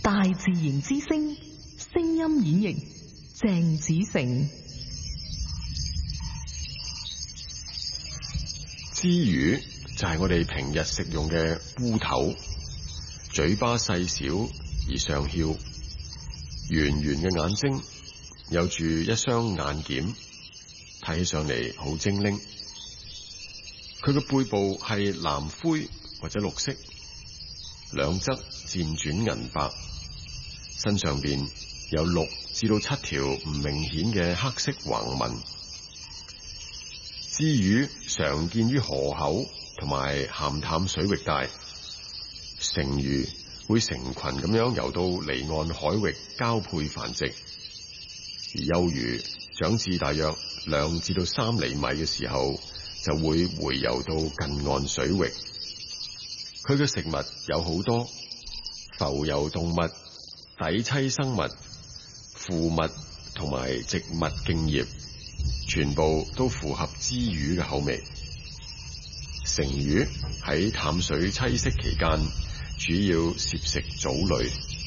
大自然之聲，聲音演繹鄭子誠。 枝魚就係我哋平日食用嘅烏頭，嘴巴細小而上翹，圓圓嘅眼睛，有住一雙眼瞼，睇起上嚟好精靈。佢嘅背部係藍灰或者綠色，兩側漸轉銀白，身上邊有6至到7條唔明顯嘅黑色橫紋。枝魚常見於河口同埋鹹淡水域帶，成魚會成群咁樣游到離岸海域交配繁殖，而幼魚長至大約2至到3厘米嘅時候，就會回游到近岸水域。佢嘅食物有好多，浮游動物、底棲生物、腐物同埋植物莖葉，全部都符合枝魚嘅口味。成魚喺淡水棲息期間，主要攝食藻類。